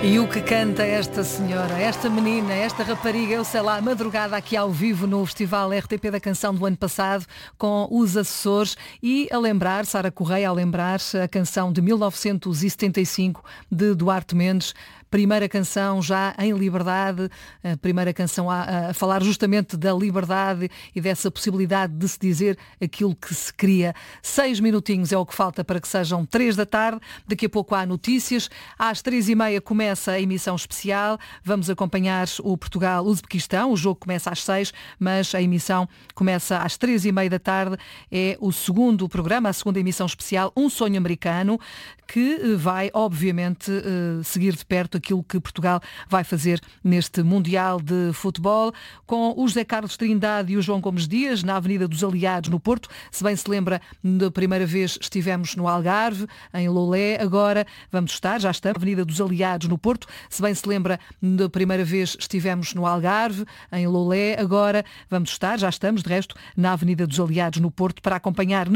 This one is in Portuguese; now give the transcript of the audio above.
E o que canta esta senhora, esta menina, esta rapariga, eu sei lá, madrugada aqui ao vivo no Festival RTP da Canção do ano passado, com os assessores e a lembrar, Sara Correia a lembrar a canção de 1975 de Duarte Mendes. Primeira canção já em liberdade, a primeira canção a falar justamente da liberdade e dessa possibilidade de se dizer aquilo que se queria. 6 minutinhos é o que falta para que sejam 3 da tarde. Daqui a pouco há notícias. Às 3h30 começa a emissão especial. Vamos acompanhar o Portugal-Uzbequistão. O jogo começa às 6, mas a emissão começa às 3h30 da tarde. É o segundo programa, a segunda emissão especial, Um Sonho Americano, que vai, obviamente, seguir de perto aquilo que Portugal vai fazer neste Mundial de Futebol, com o José Carlos Trindade e o João Gomes Dias, na Avenida dos Aliados, no Porto. Se bem se lembra, da primeira vez estivemos no Algarve, em Lolé, agora vamos estar, já estamos, na Avenida dos Aliados, no Porto. Se bem se lembra, da primeira vez estivemos no Algarve, em Lolé, agora vamos estar, já estamos, de resto, na Avenida dos Aliados, no Porto, para acompanhar